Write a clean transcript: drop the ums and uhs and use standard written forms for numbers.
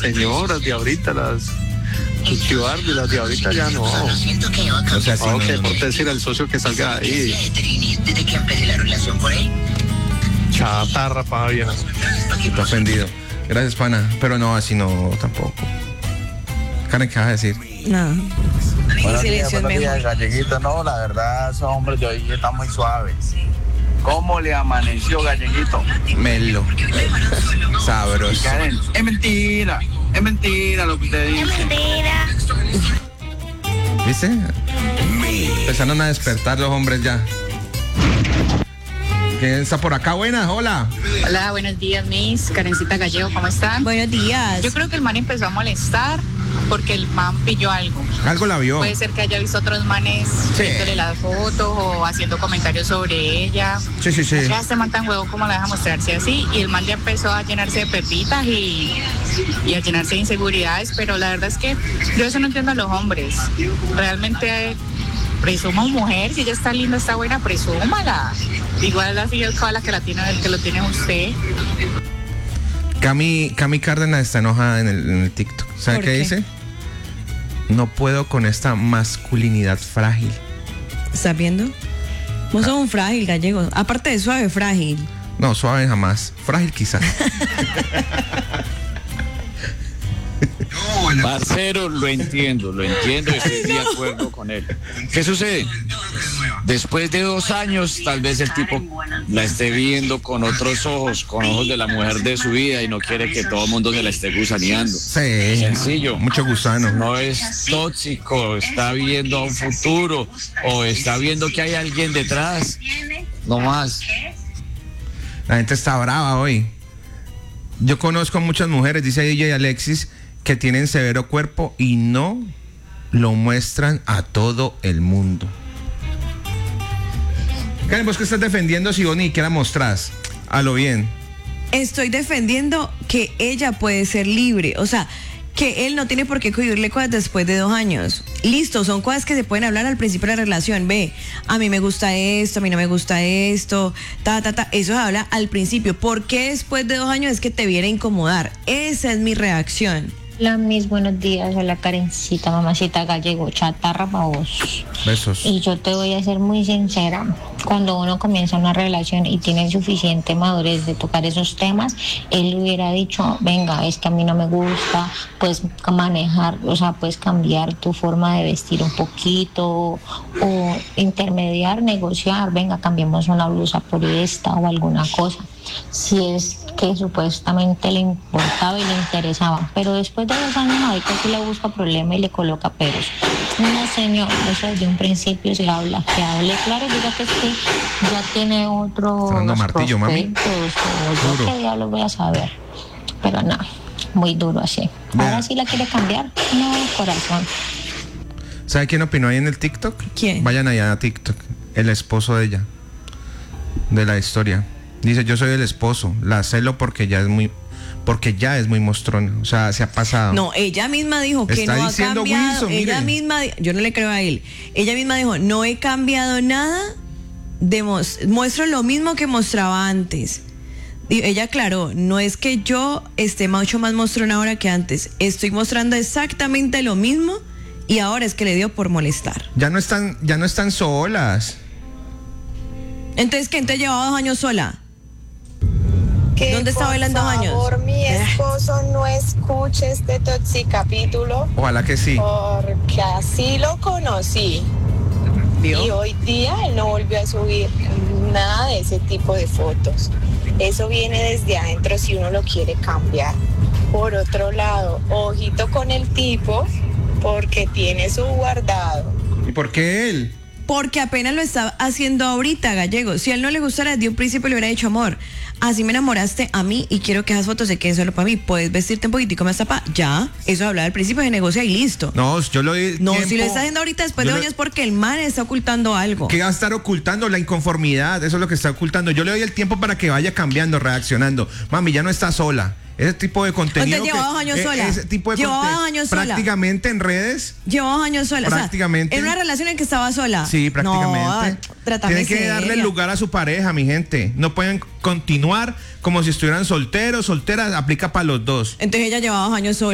señoras de ahorita, las Barbie, las de ahorita ya no. O sea, sí, Ok, por decir el socio que salga ahí. Desde que empecé la relación con él. Chatarra, Fabián. está ofendido. Gracias, pana. Pero no, así no, tampoco. Karen, ¿qué vas a decir? Nada. Buenos Silencio es días, mejor. Galleguito. No, la verdad, esos hombres de hoy están muy suaves. ¿Cómo le amaneció, Galleguito? Melo. Sabroso. Karen, es mentira lo que usted dice. ¿Viste? Empezaron a despertar los hombres ya. ¿Quién está por acá? Buenas, hola. Hola, buenos días, Miss. Karencita Gallego, ¿cómo están? Buenos días. Yo creo que el man empezó a molestar porque el man pilló algo. Algo la vio. Puede ser que haya visto otros manes viéndole las fotos o haciendo comentarios sobre ella. Sí. Ya este man tan huevo como la deja mostrarse así. Y el man ya empezó a llenarse de pepitas y a llenarse de inseguridades. Pero la verdad es que yo eso no entiendo a los hombres. Realmente presuman mujer. Si ella está linda, está buena, presúmala. Igual así es la que la tiene, el que lo tiene usted. Cami Cárdenas está enojada en el TikTok. ¿Sabe qué dice? No puedo con esta masculinidad frágil. ¿Estás viendo? Vos sos un frágil, Gallego. Aparte de suave, frágil. No, suave jamás. Frágil quizás. Parcero, lo entiendo y estoy de acuerdo con él. ¿Qué sucede? Después de 2 años, tal vez el tipo la esté viendo con otros ojos, con ojos de la mujer de su vida y no quiere que todo el mundo se la esté gusaneando. Sí. Sencillo. Mucho gusano. No es tóxico, está viendo a un futuro o está viendo que hay alguien detrás. No más. La gente está brava hoy. Yo conozco a muchas mujeres, dice DJ Alexis, que tienen severo cuerpo y no lo muestran a todo el mundo. Karen, ¿vos qué estás defendiendo si vos ni siquiera mostrás? A lo bien. Estoy defendiendo que ella puede ser libre. O sea, que él no tiene por qué cohibirle cosas después de 2 años. Listo, son cosas que se pueden hablar al principio de la relación. Ve, a mí me gusta esto, a mí no me gusta esto, Eso se habla al principio. ¿Por qué después de 2 años es que te viene a incomodar? Esa es mi reacción. Hola, mis buenos días. Hola, Karencita, mamacita Gallego, chatarra pa' vos. Besos. Y yo te voy a ser muy sincera. Cuando uno comienza una relación y tiene suficiente madurez de tocar esos temas, él le hubiera dicho, venga, es que a mí no me gusta, puedes manejar, o sea, puedes cambiar tu forma de vestir un poquito o intermediar, negociar, venga, cambiemos una blusa por esta o alguna cosa. Si es que supuestamente le importaba y le interesaba, pero después de 2 años ahorita sí le busca problema y le coloca peros. No, señor, eso desde un principio se habla, que hable claro, diga que es que ya tiene otros martillo, mami. o yo qué diablos voy a saber, pero no, muy duro así. Ahora sí la quiere cambiar, no, corazón. ¿Sabe quién opinó ahí en el TikTok? ¿Quién? Vayan allá a TikTok. El esposo de ella, de la historia. Dice, yo soy el esposo, la celo porque ya es muy mostrona, o sea, se ha pasado. No, ella misma dijo que Está no ha diciendo cambiado. Wilson, Ella mire. misma, yo no le creo a él. Ella misma dijo, no he cambiado nada, muestro lo mismo que mostraba antes. Y ella aclaró, no es que yo esté mucho más mostrona ahora que antes, estoy mostrando exactamente lo mismo y ahora es que le dio por molestar. Ya no están solas. Entonces, ¿quién te llevaba 2 años sola? Que ¿Dónde estaba él en 2 años? Por favor, mi esposo no escuche este toxicapítulo. Ojalá que sí. Porque así lo conocí. ¿Vio? Y hoy día él no volvió a subir nada de ese tipo de fotos. Eso viene desde adentro si uno lo quiere cambiar. Por otro lado, ojito con el tipo porque tiene su guardado. ¿Y por qué él? Porque apenas lo está haciendo ahorita, Gallego. Si a él no le gustara, desde un principio le hubiera dicho, amor, así me enamoraste a mí y quiero que esas fotos se queden solo para mí. Puedes vestirte un poquitico más tapa. Ya, eso habla al principio, se negocia y listo. No, yo lo di No, tiempo. si lo está haciendo ahorita después de años porque el man está ocultando algo. ¿Qué va a estar ocultando? La inconformidad, eso es lo que está ocultando. Yo le doy el tiempo para que vaya cambiando, reaccionando. Mami, ya no está sola. Ese tipo de contenido. Usted lleva 2 años sola. Ese tipo de Llevaba contenido. 2 años sola. Prácticamente en redes. Llevó 2 años sola. Prácticamente. O sea, en una relación en que estaba sola. Sí, prácticamente. No, trátame Tienen que darle seria. lugar a su pareja, mi gente. No pueden continuar como si estuvieran solteros, solteras. Aplica para los dos. Entonces ella llevaba 2 años sola.